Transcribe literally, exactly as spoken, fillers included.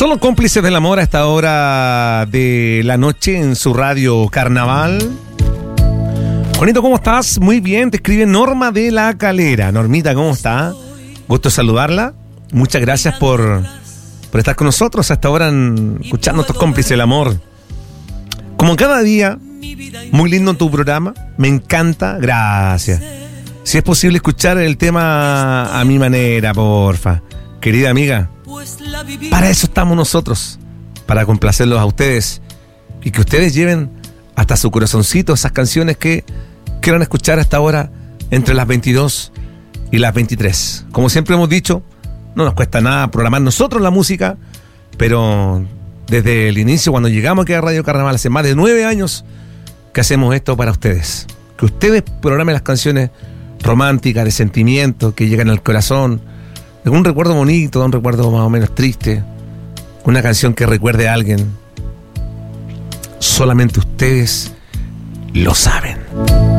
Son los cómplices del amor a esta hora de la noche en su radio Carnaval. Juanito, ¿cómo estás? Muy bien, te escribe Norma de la Calera. Normita, ¿cómo está? Gusto saludarla. Muchas gracias por, por estar con nosotros a esta hora en, escuchando estos cómplices del amor. Como cada día, muy lindo tu programa. Me encanta, gracias. Si es posible escuchar el tema a mi manera, porfa. Querida amiga, para eso estamos nosotros, para complacerlos a ustedes y que ustedes lleven hasta su corazoncito esas canciones que quieran escuchar hasta ahora entre las veintidós y las veintitrés. Como siempre hemos dicho, no nos cuesta nada programar nosotros la música, pero desde el inicio, cuando llegamos aquí a Radio Carnaval, hace más de nueve años que hacemos esto para ustedes. Que ustedes programen las canciones románticas, de sentimiento, que llegan al corazón, de un recuerdo bonito, de un recuerdo más o menos triste, una canción que recuerde a alguien. Solamente ustedes lo saben.